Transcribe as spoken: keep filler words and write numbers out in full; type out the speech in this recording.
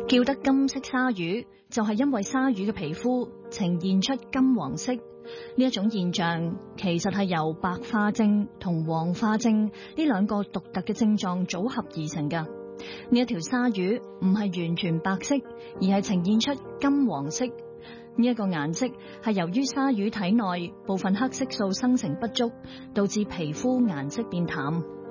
叫得金色鯊魚，就係因為鯊魚嘅皮膚呈現出金黃色。呢一種現象其實係由白化症同黃化症呢兩個獨特嘅症狀組合而成㗎。呢一條鯊魚唔係完全白色，而係呈現出金黃色。呢一個顏色係由於鯊魚體內部分黑色素生成不足，導致皮膚顏色變淡。